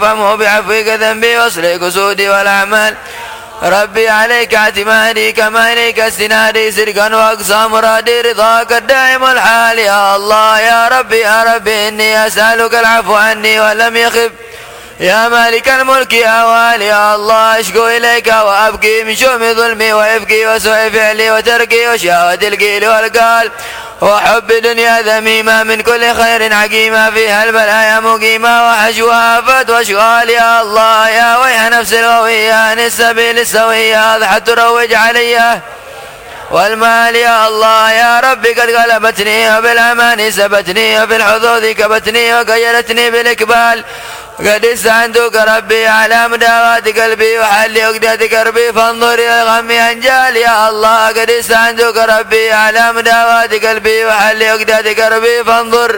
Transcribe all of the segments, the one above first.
فامه بعفوك ذنبي واصلح قصودي والأعمال. ربي عليك اعتمادي كما إليك استنادي سرقا وأقصى مرادي رضاك الدائم الحال. يا الله يا ربي إني أسألك العفو عني ولم يخف. يا مالك الملك يا والي يا الله أشكو إليك وأبكي من شؤم ظلمي وإفكي وسوء فعلي وتركي وشهوة القيل والقال وحب دنيا ذميمة من كل خير عقيمة فيها البلايا مقيمة وحشوها آفات واشغال. يا الله يا ويح نفس الغوية عن السبيل السوية أضحت تروج علي والمال. يا الله يا ربي قد غلبتني وبالأمان سبتني وفي الحظوظ كبتني وقيدتني بالإقبال. قد استعنتك ربي على مداوات قلبي وحل عقدة كربي فانظر إلى الغم أنجال. يا الله قد استعنتك ربي على مداوات قلبي وحل عقدة كربي فانظر.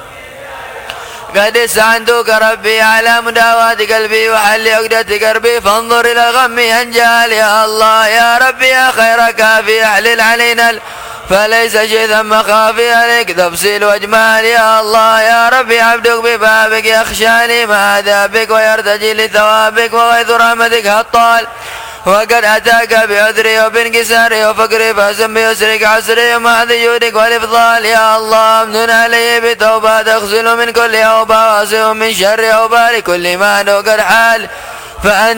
قد استعنتك ربي على مداوات قلبي وحل عقدة كربي فانظر إلى الغم أنجال. يا الله يا ربي يا خير كافي أحلل علينا فليس شيء ثم خافي عليك تفصيل واجمال. يا الله يا ربي عبدك ببابك يخشاني مع عذابك ويرتجي لثوابك وغيث رحمتك هالطال. وقد أتاك بعذري وبانكساري وفقري فاسم بيسرك عسري ومع جودك والإفضال. يا الله امن علي بتوبة تغسل من كل أوبة واصل من شر أوبة لكل ما ذوق الحال. فأنت